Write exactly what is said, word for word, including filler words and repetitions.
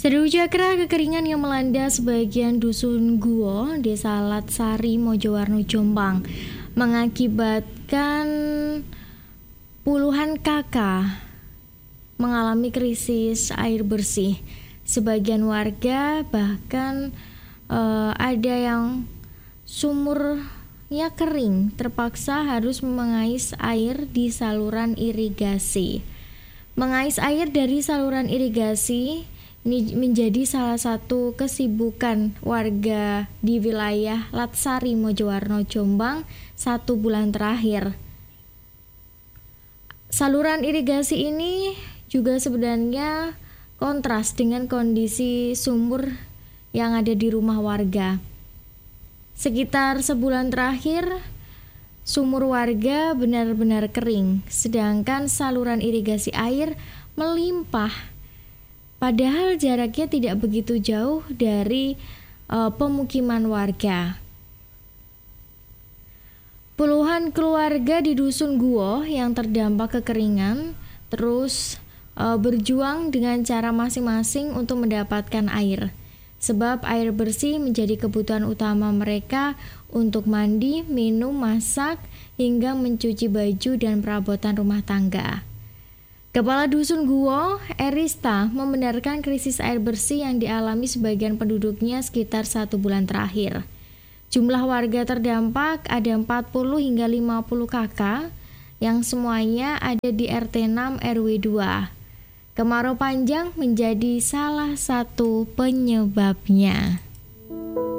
Seru Cakra, kekeringan yang melanda sebagian dusun Guo, Desa Latsari, Mojowarno, Jombang, mengakibatkan puluhan kakak mengalami krisis air bersih. Sebagian warga bahkan uh, ada yang sumurnya kering, terpaksa harus mengais air di saluran irigasi. Mengais air dari saluran irigasi ini menjadi salah satu kesibukan warga di wilayah Latsari, Mojowarno, Jombang satu bulan terakhir. Saluran irigasi ini juga sebenarnya kontras dengan kondisi sumur yang ada di rumah warga. Sekitar sebulan terakhir, sumur warga benar-benar kering, sedangkan saluran irigasi air melimpah. Padahal jaraknya tidak begitu jauh dari uh, pemukiman warga. Puluhan keluarga di dusun Guo yang terdampak kekeringan terus uh, berjuang dengan cara masing-masing untuk mendapatkan air. Sebab air bersih menjadi kebutuhan utama mereka untuk mandi, minum, masak, hingga mencuci baju dan perabotan rumah tangga. Kepala Dusun Guo, Erista, membenarkan krisis air bersih yang dialami sebagian penduduknya sekitar satu bulan terakhir. Jumlah warga terdampak ada empat puluh hingga lima puluh kakak yang semuanya ada di R T enam R W dua. Kemarau panjang menjadi salah satu penyebabnya.